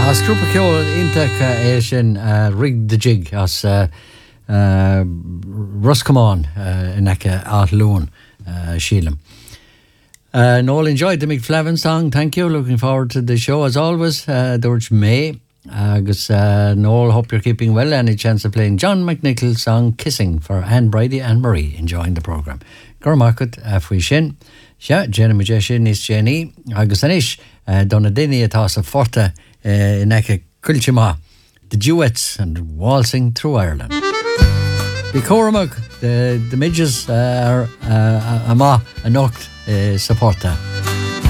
As grúpa ceol iontacha é sin rig the jig as Roscommon in Eka Athlone Sheelam. Noel enjoyed the Mick Flavin song. Thank you. Looking forward to the show as always. George May. Noel, hope you're keeping well. Any chance of playing John McNichol's song Kissing for Anne Brady and Marie enjoying the programme. Gormakut Fui Shin. Ja, Jenny Majeshin is Jenny. Agus Anish Donadini atá forte in Eka Kulchima. The duets and waltzing through Ireland. The Cormac, the midges are ama anocht supporter.